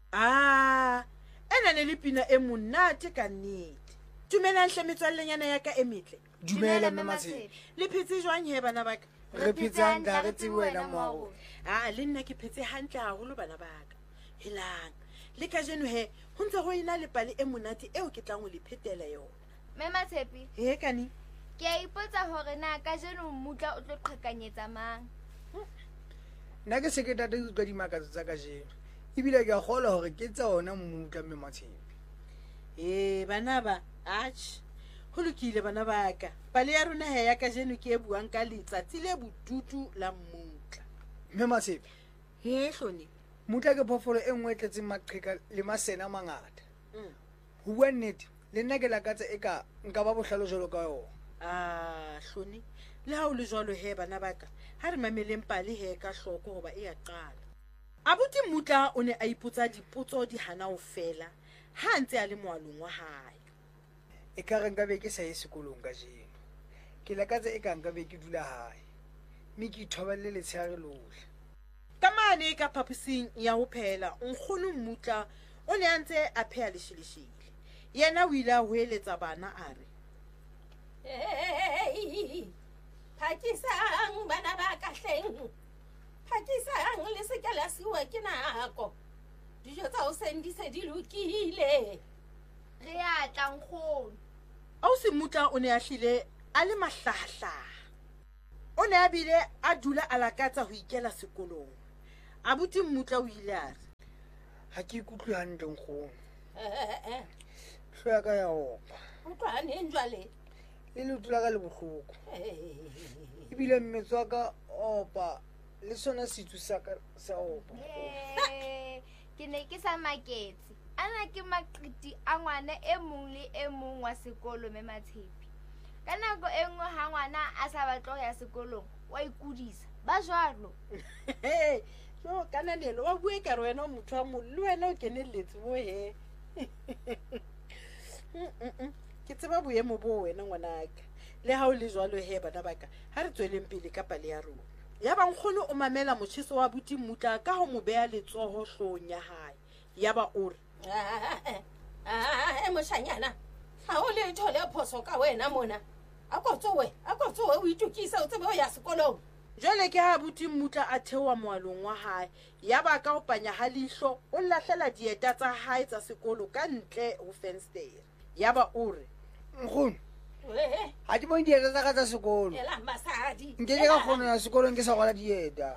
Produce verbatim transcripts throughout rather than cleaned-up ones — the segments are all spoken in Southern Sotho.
Ah, ena ne le pina e monate ka nnete. Dumelang hle metswallenyana ya ka e metle. Dumela mme Matshepe. Le phetse jwang he bana ba ka? Re phetse hantle ha re tsebe wena mo. Ah, le nna ke phetse hantle haholo bana ba ka. Helang. Le ka jeno he, ho ntse ho ina le pale e monate eo ke tlang ho le phetela yona. Mme Matshepe. He kani. Ke a ipotsa hore na ka jeno mmutla o tlo qhekanyetsa mang? Nna ke se ke tate utlwa dimakatso tsa ka jeno. Ebile ke a kgolwa hore ke tsa ona mmutla mme Matshepe. Eh bana ba, ach. Ho lokile bana ba ka. Pale ya rona he ya ka jeno ke e buang ka letsatsi le botutu la mmutla. Mme Matshepe. He hlone. Mutla ke phofolo e nngwe e tletseng maqheka le masena a mangata. Mm. Ho bua nnete, le nna ke lakatsa eka nka ba bohlalo jwalo ka yona. Ah, hlone. Le ha o le jwalo he bana ba ka. Ha re mameleng pale he ka hloko hoba e ya qala. Abuti Mutla o ne a ipotsa dipotso di hana ho fela ha ntse a le moalong wa hae. E ka re nka be ke sa ye sekolong ka jeno. Ke lakatsa eka nka be ke dula hae. Mme ke ithoballe letshehare lohle. Ka mane ka phaposing ya ho phela, nkgono Mutla o ne a ntse a pheha lesheleshele. Yena o ile a hoeletsa bana a re, Hey, phakisang bana ba ka hleng. Phakisang le se ke la siwa ke nako. Dijo tsa o sendise di lokile. Re a tla nkgono. Ausi Mutla o ne a hlile a le mahlahla. O ne a bile a dula a lakatsa ho ikela sekolong. Abuti Mutla o ile a re, Ha ke ikutlwe hantle nkgono. Eh eh. Hlo ya ka ya opa. Utlwane njwale. Le le utla ka le bohloko. Ebile mmetso wa ka opa le sona setsu sa ka sa opa. Eh, ke ne ke sa maketse. Ana ke maqiti a ngwana e mong le e mong wa sekolo mme Matshepe. Ka nako e nngwe ha ngwana a sa batla ho ya sekolong, wa ikudisa. Ba jwalo. "Hey, no kananelo wa bue ka re wena o motho wa mo le wena o kenelletse bo he." Ke tseba boemo bo wena ngwanaka. Le ha o le jwalo he bana baka, ha re tsweleng pele ka pale ya rona. Ya ba nkgono o mamela motjheso wa Abuti Mutla ka ho mo beha letsoho hlong ya hae. Ya ba o re, Ah, ah, e moshanyana. Ha o le thole phoso ka wena mona. A ko tsowe, a ko tsowe o itukisa o tsebe o ya sekolong. jwale ke ha Abuti Mutla a theoha moalong wa hae, ya ba ka ho panya ha leihlo o lahlela dieta tsa hae tsa sekolo ka ntle ho fenstere. Ya ba o re, Nkgono, Eh, ha ke bone dieta tsa ka tsa sekolo. ela masadi. Nke ke ka kgona ya sekolong ke sa rwala dieta.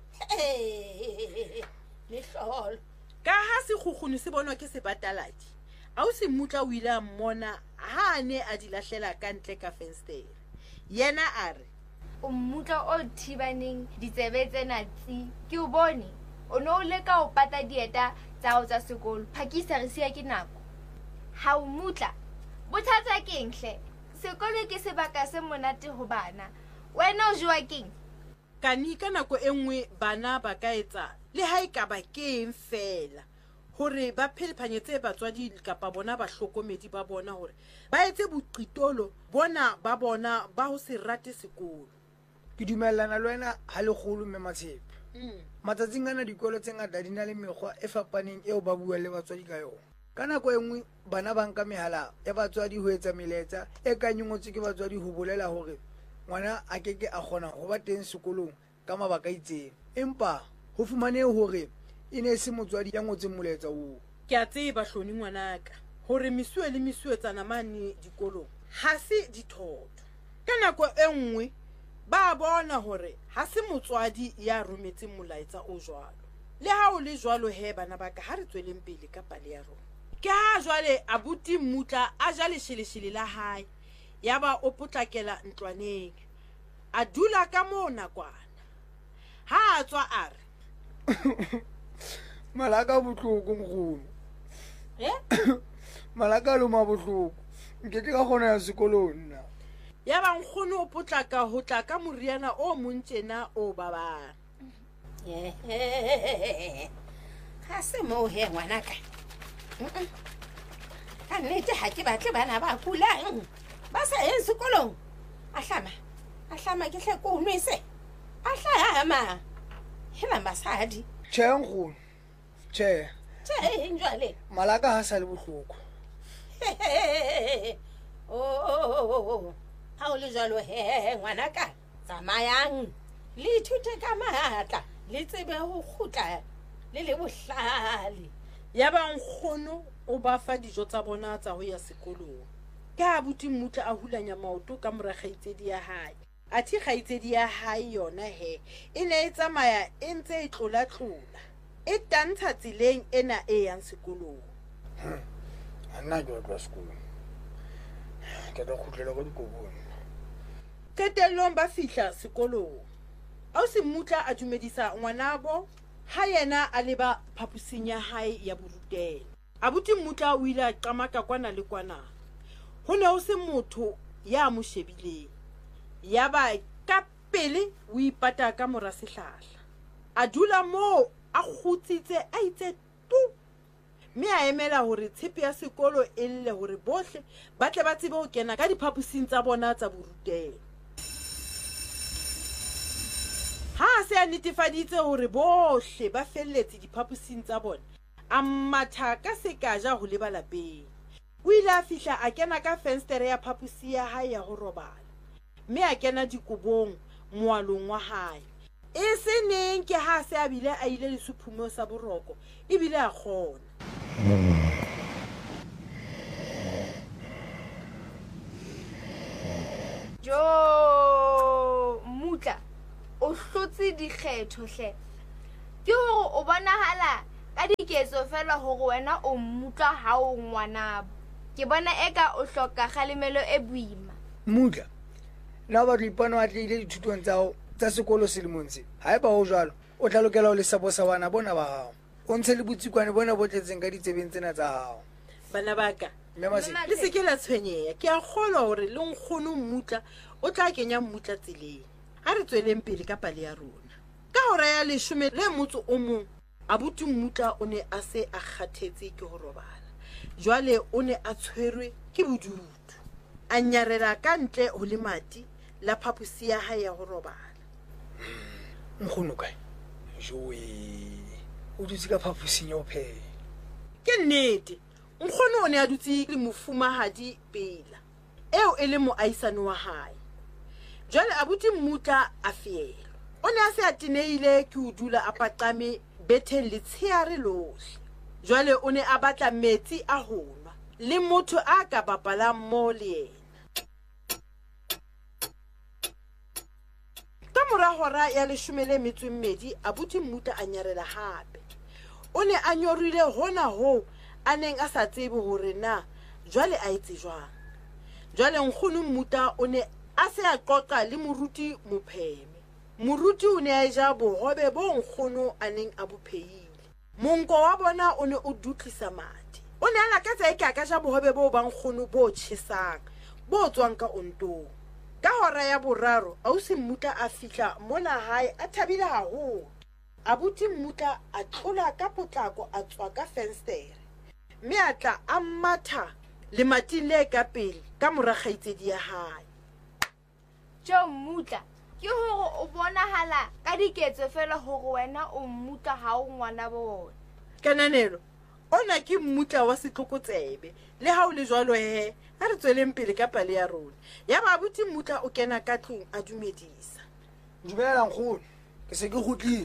Eh, le hlolo. ka ha sekgukguni se bonwa ke sebataladi, Ausi Mutla o ile a mmona ha a ne a di lahlela ka ntle ka fenstere. Yena a re, O mmutla o thibaneng ditsebe tsena tsi. Ke o bone. O no o leka ho pata dieta tsa ho tsa sekolo. Phakisa re siya ke nako. Ha o Mutla. Bothata ke hle. Sekolo ke sebaka se monate ho bana. Wena o jwa keng? kani ka nako e nngwe bana ba ka etsa le ha ekaba keng fela hore ba phelephanyetse batswadi kapa bona bahlokomedi ba bona hore ba etse boqitolo bona ba bona ba ho se rate sekolo. Ke dumellana le wena ha le kgolo mme Matshepe. Mm. Matsatsing ana dikolo tse ngata di na le mekgwa e fapaneng eo ba buang le batswadi ka yona. Ka nako e nngwe bana ba nka mehala ya batswadi ho etsa meletsa e ka nyongotse ke batswadi ho bolela hore ngwana a keke a kgona ho ba teng sekolong ka mabaka a itseng. Empa ho fumanehe hore e ne se motswadi ya ngotseng moletsa oo. Ke a tseba hloni ngwanaka hore mesuwe le mesuwetsana mane dikolong ha se dithoto. Ka nako e nngwe ba bona hore ha se motswadi ya rometseng molaetsa o jwalo. Le ha o le jwalo he bana ba ka, ha re tsweleng pele ka pale ya rona. Ke ha jwale Abuti Mutla a ja lesheleshele la hae, ya ba o potlakela ntlwaneng, a dula ka moo nakwana. Ha a tswa a re, Malaka bohloko nkgono. Eh? Malaka lo ma bohloko. Nke ke ka kgona ya sekolong nna. ya ba nkgono o potlaka ho tla ka moriana o montjena o babang. Eh, ha se mo he ngwanaka. Mm-mm. Ka nnete ha ke batle bana ba kulang. Ba sa eng sekolong. A hlama. A hlama ke hle ko nwese. A hlama. Hela masadi. Tjhe nkgono. Tjhe. tjhe jwale malaka ha sa le bohloko. Oh, ha o le jwalo he ngwanaka tsamayang le ithute ka matla le tsebe ho kgutla le le bohlale. Ya ba nkgono o ba fa dijo tsa bona tsa ho ya sekolong. Ka abuti Mmutla a hulanya maoto ka mora kgaitsedi ya hae. Athi kgaitsedi ya hae yona he e ne e tsamaya e ntse e tlola tlola e tantsha tseleng ena e yang sekolong. Anna ke tla sekolong. Ke tla khutlela go dikobong. Qetellong ba fihla sekolong. Ausi Mmutla a dumedisa ngwanabo ha yena a leba phapusing ya hae ya borutelo. Abuti Mmutla o ile a qamaka kwana le kwana. Ho ne ho se motho ya mo shebileng. Ya ba ka pele o ipata ka mora sehlahla. A dula mo a kgutsitse a itse tu. Me a emela hore tshepe ya sekolo e lle hore bohle ba tle ba tsebe ho kena ka diphapusing tsa bona tsa borutelo. Ha se a netefaditse hore bohle ba felletse diphapusing tsa bona, a matha ka sekaja ho leba lapeng. O ile a fihla a kena ka fenstere ya phapusi ya hae ya ho robala. Me a kena dikobong moalong wa hae. E se neng ke ha se a bile a ile le sephumo sa boroko, e bile a kgona. Jo Mmutla o hlotse dikgetho hle. Ke hore o bonahala ka diketso fela hore wena o Mmutla ha o ngwana. Ke bona eka o hloka kgalemelo e boima. Mmutla na ba dipano a tlile dithutong tsa ho tsa sekolo selemong se. Ha eba ho jwalo o tla lokela ho le sabosa bana bona ba hao. O ntse le butsikwane bona bo tletseng ka ditsebeng tsena tsa hao. Bana baka Mme se le se ke la tshwenyeya. Ke a kgolwa hore le nkgono Mmutla o tla kenya Mmutla tseleng. Ha re tsweleng pele ka pale ya rona. Ka hora ya leshome le motso o mong, abuti Mmutla o ne a se a kgathetse ke ho robala. Jwale o ne a tshwerwe ke bodutu. A nyarela ka ntle ho le mati la phapusi ya hae ya ho robala. nkgono kae? Joe o dutse ka phapusing ya ho pheha. Ke nnete, nkgono o ne a dutse le mofumahadi pela, eo e le moahisane wa hae. Jwale abuti Mmutla a fiela. O ne a se a tenehile ke ho dula a paqame betheng le tsheare lohle. Jwale o ne a batla metsi a ho nwa le motho a ka bapalang mo le yena. Ka mora hora ya leshome le metso e mmedi, abuti Mmutla a nyarela hape. O ne a nyorile hona ho a neng a sa tsebe hore na jwale a etse jwang. Jwale nkgono Mmutla o ne a se a qoqa le moruti mopheme. Moruti o ne a ja bohobe bo nkgono a neng a bophehile. Monko wa bona o ne o dutlisa madi. O ne a lakatsa eka ka ja bohobe bo ba nkgono bo tjhesang, bo tswang ka ontong. Ka hora ya boraro, ausi Mmutla a fihla mona hae a thabile haholo. Abuti Mmutla a tlola ka potlako a tswa ka fenstere. Mme a tla a matha le mating le ka pele ka mora kgaitsedi ya hae. Jo Mmutla, ke hore o bonahala ka diketso fela hore wena o Mmutla ha o ngwana bona. Kananelo, ona ke Mmutla wa setlokotsebe. Le ha o le jwalo he, ha re tsweleng pele ka pale ya rona. Ya ba abuti Mmutla o kena ka tlung a dumedisa. Dumela nkgono, ke se ke kgutlile.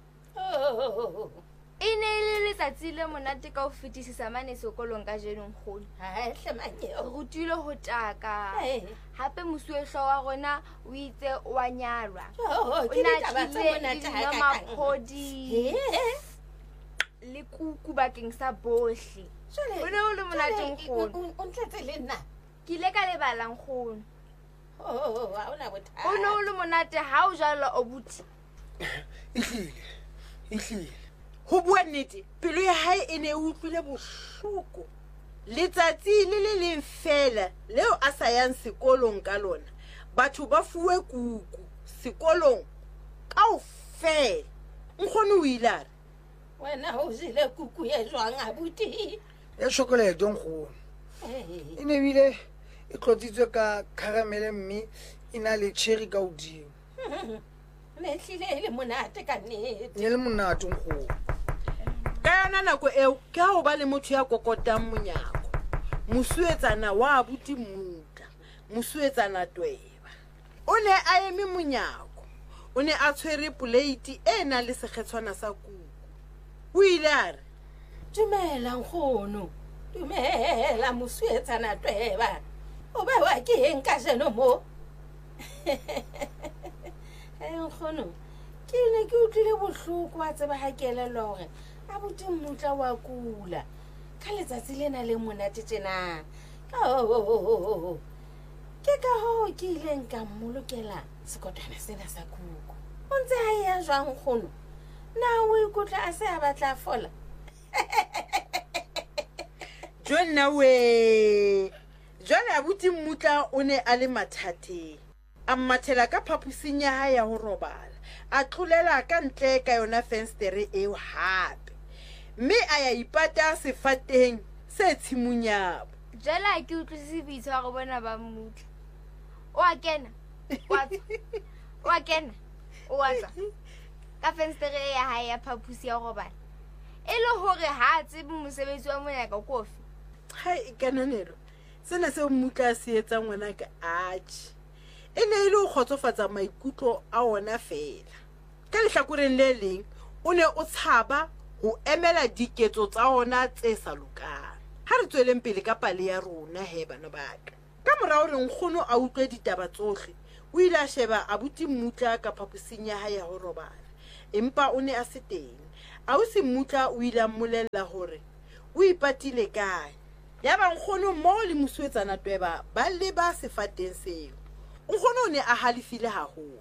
E ne e le letsatsi le monate ka ho fetisisa mane sekolong ka jeno nkgono. Ha hle manyeo. Re rutile ho taka. Eh. Hape mosuwehlooho wa rona o itse o a nyalwa. Oh, ke ditaba tse monate ha ka kang. Maphodi Eh. le kuku bakeng sa bohle. Ho ne ho le monate nkgono. O ntletse le nna. Ke ile ka lebala nkgono. Oh, ha ona bothata. Ho ne ho le monate ha o jala obuti. Ehlile, ehlile. Ho bua nnete, pelo ya hae e ne e utlwile bohloko. Letsatsi le le leng fela leo a sa yang sekolong ka lona, batho ba fuwe kuku sekolong kaofela. Nkgono o ile a re, Wena ho jile kuku e jwang abuti? Ya chocolate nkgono. Eh. E ne bile e tlotsitswe ka caramel mme e na le cherry ka hodimo. Ne hlile le monate ka nnete. Ne le monate nkgono. ka yona nako eo ke ha o ba le motho ya kokotang monyako mosuetsana wa abuti Mmutla mosuetsana Tweba o ne a eme monyako o ne a tshwere plate e na le sekgetswana sa kuku o ile a re dumela nkgono dumela mosuetsana Tweba o ba wa ke eng ka jeno mo e nkgono ke ne ke utlwile bohloko wa tseba ha kelelo hore abuti Mmutla wa kula ka letsatsi lena le monate tjena ka ho ke ka ho ke ile nka mmolokela sekotwana sena sa kuku o ntse ha ya jwang nkgono na o ikutla a se a batla fola Jonna we jwale abuti Mmutla o ne a le mathateng a mmathela ka phapusing ya hae ya ho robala a tlolela ka ntle ka yona fenstere eo hape mme a ya ipata sefateng se tshimonyabo jala ke utlwisise boitshwaro bona ba Mmutla o a kena wa o a kena o a tswa ka fenstere ya hae ya phapusi ya ho robala e le hore ha tsebe mosebetsi wa monyaka kofi hai kananelo sena se Mmutla a se etsa ngwana ka atjhe e ne ile o khotsofatsa maikutlo a ona fela ka lehlakoreng le leng o ne o tshaba ho emela diketso tsa ona tse sa lokang ha re tsweleng pele ka pale ya rona he bana baka ka mora hore nkgono a utlwe ditaba tsohle o ile a sheba abuti Mmutla ka phapusing ya hae ya ho robala empa o ne a se teng ausi Mmutla o ile a mmolella hore o ipatile kae ya ba nkgono mo le mosuetsana Tweba ba le ba sefateng seo nkgono o ne a halefile haholo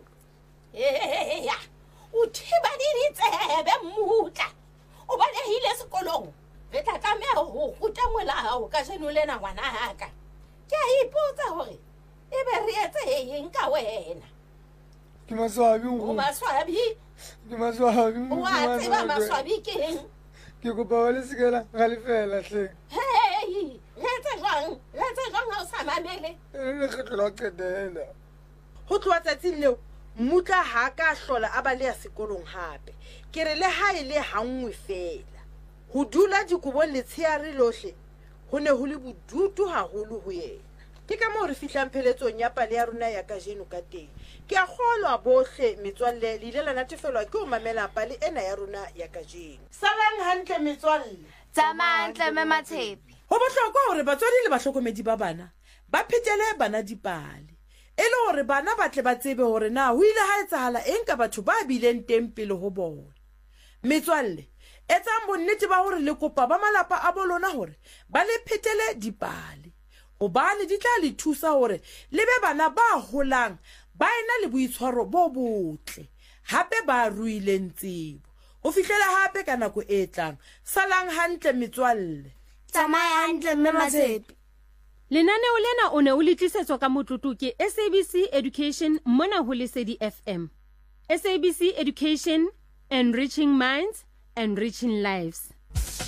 eya o thiba di tsebe Mmutla o ba lehile sekolong re tla tlameha ho ruta molao ka jeno lena ngwana haka ke a ipotsa hore e be re etse eng ka wena ke maswabi o nkgono maswabi ke maswabi o a tseba maswabi ke eng ke kopa wa le sekela ga le fela hle hei re etse jwang re etse jwang ha o sa mamele le kgetlo la qetela ho tloha tsatsing leo Mmutla ha ka hlola a ba le ya sekolong hape ke re le ha ile hangwe fela ho dula dikobong le tsheare lohle ho ne ho le bodutu haholo ho yena ke ka moo re fihlang pheletsong ya pale ya rona ya ka jeno ka teng ke a kgolwa bohle metswalle le ile la natefelwa ke ho mamela pale ena ya rona ya ka jeno salang hantle metswalle tsamantle me Matshepi ho bohlokwa hore batswadi le bahlokomedi ba bana ba phetele bana dipale e le hore bana ba tle ba tsebe hore na ho ile ha etsahala eng ka batho ba bileng teng pele ho bona metswalle etsang bonnete ba hore le kopa ba malapa a bolona hore ba le phetele dipale hobane di tla le thusa hore le be bana ba holang ba ena le boitshwaro bo botle hape ba ruileng tsebo ho fihlela hape ka nako e tlang salang hantle metswalle tsamaya hantle me Matshepi Lenaneo lena o ne o le tlisetswa ka motlotlo ke S A B C Education mona ho Lesedi F M. S A B C Education, enriching minds, enriching lives.